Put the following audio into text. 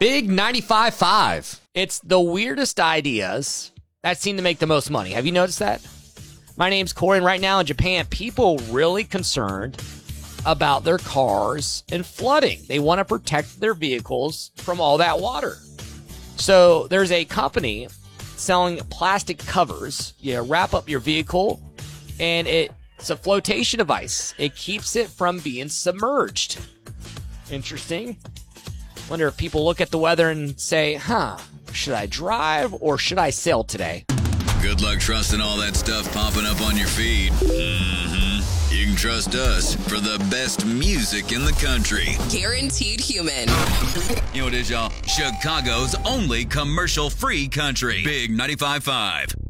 Big 95.5. It's the weirdest ideas that seem to make the most money. Have you noticed that? My name's Corey, and right now in Japan, people are really concerned about their cars and flooding. They want to protect their vehicles from all that water. So there's a company selling plastic covers. You wrap up your vehicle, and it's a flotation device. It keeps it from being submerged. Interesting. Wonder if people look at the weather and say, should I drive or should I sail today? Good luck trusting all that stuff popping up on your feed. You can trust us for the best music in the country. Guaranteed human. You know what it is, y'all? Chicago's only commercial-free country. Big 95.5.